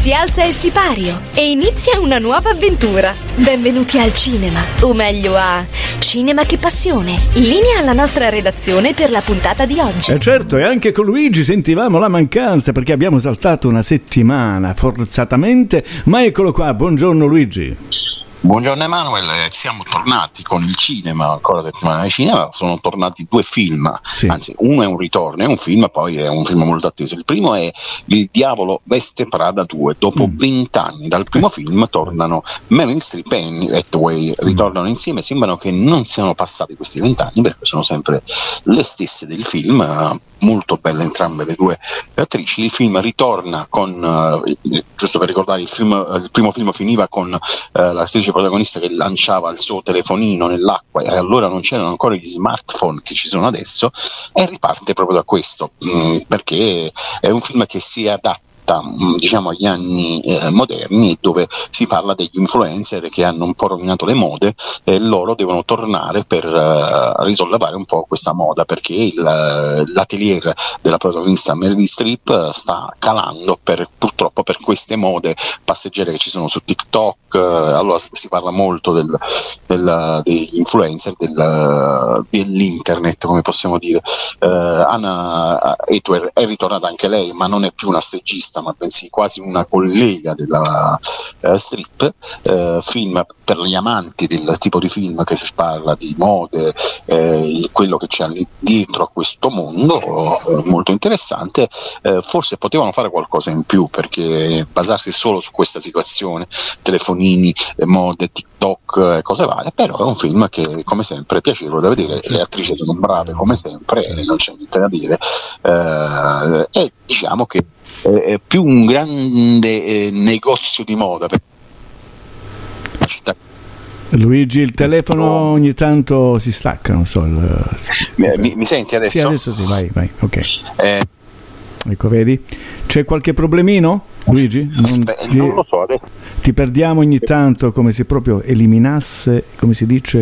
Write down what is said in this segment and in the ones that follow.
Si alza il sipario e inizia una nuova avventura. Benvenuti al cinema, o meglio a Cinema che Passione. Linea alla nostra redazione per la puntata di oggi. E certo, e anche con Luigi sentivamo la mancanza perché abbiamo saltato una settimana forzatamente, ma eccolo qua. Buongiorno Luigi. Buongiorno Emanuele, siamo tornati con il cinema, ancora settimana di cinema, sono tornati due film, sì. Anzi uno è un ritorno, è un film, poi è un film molto atteso. Il primo è Il Diavolo veste Prada 2, dopo 20 anni dal primo film tornano Meryl Streep e Anne Hathaway, ritornano insieme, sembrano che non siano passati questi 20 anni perché sono sempre le stesse del film, molto belle entrambe le due attrici. Il film ritorna con, giusto per ricordare, il primo film finiva con l'attrice protagonista che lanciava il suo telefonino nell'acqua e allora non c'erano ancora gli smartphone che ci sono adesso, e riparte proprio da questo, perché è un film che si adatta, diciamo, agli anni moderni, dove si parla degli influencer che hanno un po' rovinato le mode e loro devono tornare per risollevare un po' questa moda, perché l'atelier della protagonista Meryl Streep sta calando purtroppo per queste mode passeggere che ci sono su TikTok. Allora si parla molto degli influencer, dell'internet, come possiamo dire. Anna Hathaway è ritornata anche lei, ma non è più una stagista, ma bensì quasi una collega della Streep. Film per gli amanti del tipo di film che si parla di mode, quello che c'è lì dietro a questo mondo, molto interessante. Forse potevano fare qualcosa in più, perché basarsi solo su questa situazione, telefonini, mode, TikTok, cose varie, però è un film che come sempre è piacevole da vedere, le attrici sono brave come sempre, non c'è niente da dire, e diciamo che è più un grande negozio di moda per la città. Luigi, il telefono ogni tanto si stacca, non so. Mi senti adesso? Sì, adesso sì, vai, ok. Ecco, vedi? C'è qualche problemino, Luigi? Non lo so adesso. Ti perdiamo ogni tanto, come se proprio eliminasse, come si dice,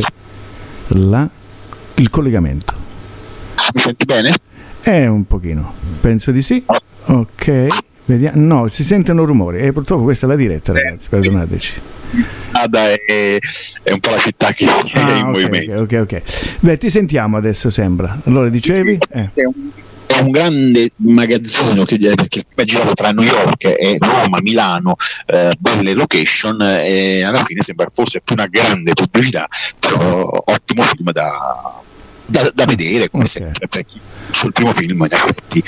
il collegamento. Mi senti bene? Un pochino, penso di sì. Ok, vediamo. No, si sentono rumori. Purtroppo questa è la diretta, ragazzi, perdonateci. È un po' la città che è in movimento. Ok. Beh, ti sentiamo adesso, sembra. Allora, dicevi? È un grande magazzino perché è girato tra New York e Roma, Milano, belle location, e alla fine sembra forse più una grande pubblicità, però ottimo film da vedere, come sempre, perché sul primo film in effetti